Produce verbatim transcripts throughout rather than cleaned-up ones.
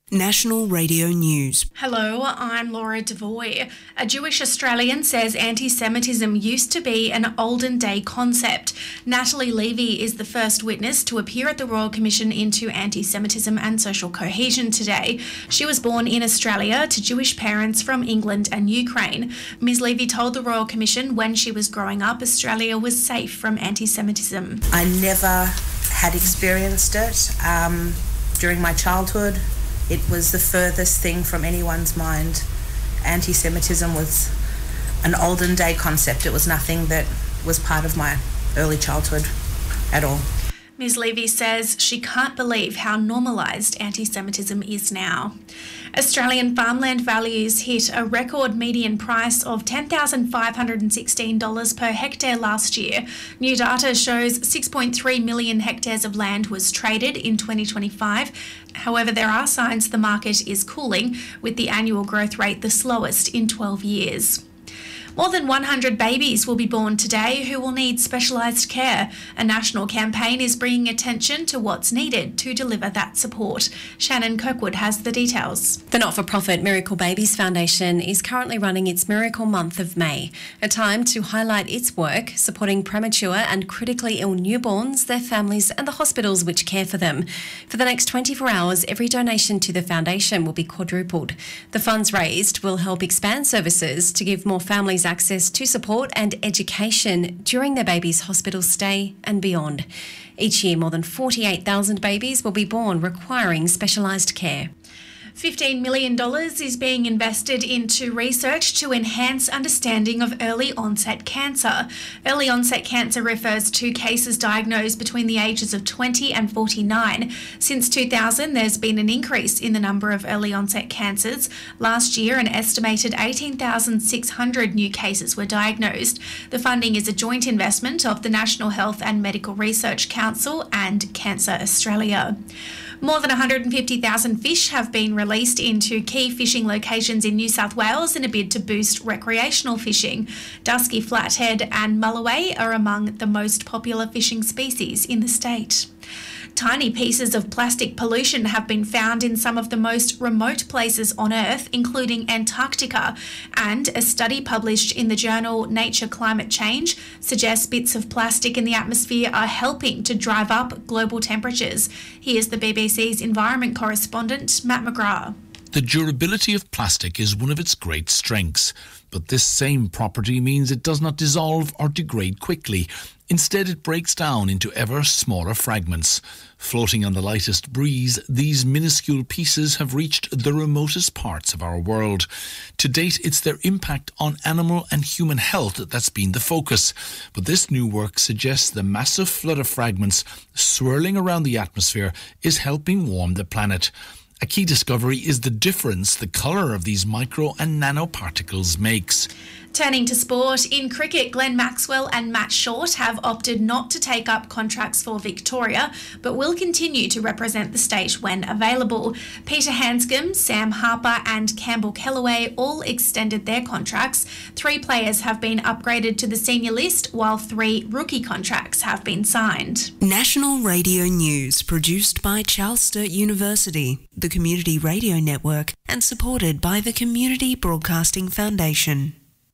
National Radio News. Hello, I'm Laura Devoy. A Jewish Australian says anti-Semitism used to be an olden day concept. Natalie Levy is the first witness to appear at the Royal Commission into Anti-Semitism and Social Cohesion today. She was born in Australia to Jewish parents from England and Ukraine. Miz Levy told the Royal Commission when she was growing up, Australia was safe from anti-Semitism. I never had experienced it um, during my childhood. It was the furthest thing from anyone's mind. Anti-Semitism was an olden day concept. It was nothing that was part of my early childhood at all. Miz Levy says she can't believe how normalised anti-Semitism is now. Australian farmland values hit a record median price of ten thousand five hundred sixteen dollars per hectare last year. New data shows six point three million hectares of land was traded in twenty twenty-five. However, there are signs the market is cooling, with the annual growth rate the slowest in twelve years. More than one hundred babies will be born today who will need specialised care. A national campaign is bringing attention to what's needed to deliver that support. Shannon Kirkwood has the details. The not-for-profit Miracle Babies Foundation is currently running its Miracle Month of May, a time to highlight its work supporting premature and critically ill newborns, their families and the hospitals which care for them. For the next twenty-four hours, every donation to the foundation will be quadrupled. The funds raised will help expand services to give more families access to support and education during their baby's hospital stay and beyond. Each year, more than forty-eight thousand babies will be born requiring specialised care. fifteen million dollars is being invested into research to enhance understanding of early onset cancer. Early onset cancer refers to cases diagnosed between the ages of twenty and forty-nine. Since two thousand, there's been an increase in the number of early onset cancers. Last year, an estimated eighteen thousand six hundred new cases were diagnosed. The funding is a joint investment of the National Health and Medical Research Council and Cancer Australia. More than one hundred fifty thousand fish have been released into key fishing locations in New South Wales in a bid to boost recreational fishing. Dusky flathead and mulloway are among the most popular fishing species in the state. Tiny pieces of plastic pollution have been found in some of the most remote places on Earth, including Antarctica, and a study published in the journal Nature Climate Change suggests bits of plastic in the atmosphere are helping to drive up global temperatures. Here's the B B C's environment correspondent, Matt McGrath. The durability of plastic is one of its great strengths, but this same property means it does not dissolve or degrade quickly. Instead, it breaks down into ever smaller fragments. Floating on the lightest breeze, these minuscule pieces have reached the remotest parts of our world. To date, it's their impact on animal and human health that's been the focus. But this new work suggests the massive flood of fragments swirling around the atmosphere is helping warm the planet. A key discovery is the difference the colour of these micro and nanoparticles makes. Turning to sport, in cricket, Glenn Maxwell and Matt Short have opted not to take up contracts for Victoria, but will continue to represent the state when available. Peter Hanscom, Sam Harper and Campbell Kellaway all extended their contracts. Three players have been upgraded to the senior list, while three rookie contracts have been signed. National Radio News, produced by Charles Sturt University, the Community Radio Network, and supported by the Community Broadcasting Foundation.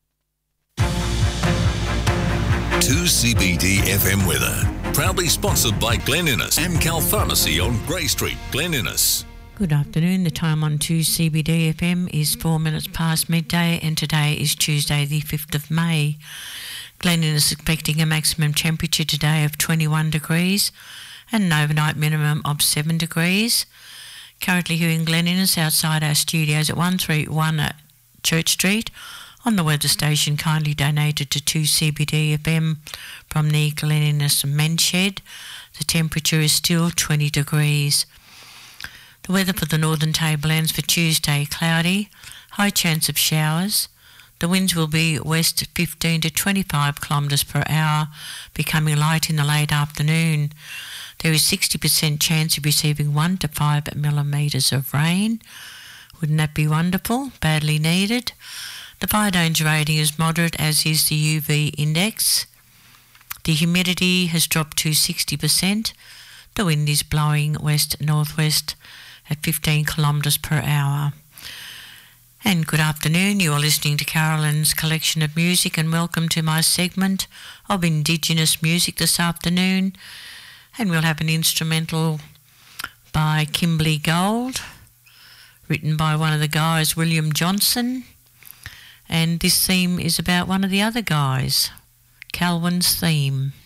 two C B D F M weather. Proudly sponsored by Glen Innes and Cal Pharmacy on Grey Street, Glen Innes. Good afternoon. The time on two C B D F M is four minutes past midday, and today is Tuesday the fifth of May. Glen Innes is expecting a maximum temperature today of twenty-one degrees and an overnight minimum of seven degrees. Currently here in Glen Innes outside our studios at one thirty-one at Church Street, on the weather station kindly donated to two C B D F M from the Glen Innes Men's Shed. The temperature is still twenty degrees. The weather for the Northern Tablelands for Tuesday, cloudy, high chance of showers. The winds will be west fifteen to twenty-five kilometres per hour, becoming light in the late afternoon. There is sixty percent chance of receiving one to five millimetres of rain. Wouldn't that be wonderful? Badly needed. The fire danger rating is moderate, as is the U V index. The humidity has dropped to sixty percent. The wind is blowing west-northwest at fifteen kilometres per hour. And good afternoon, you are listening to Carolyn's Collection of Music, and welcome to my segment of Indigenous music this afternoon. And we'll have an instrumental by Kimberly Gold, written by one of the guys, William Johnson. And this theme is about one of the other guys, Calvin's Theme.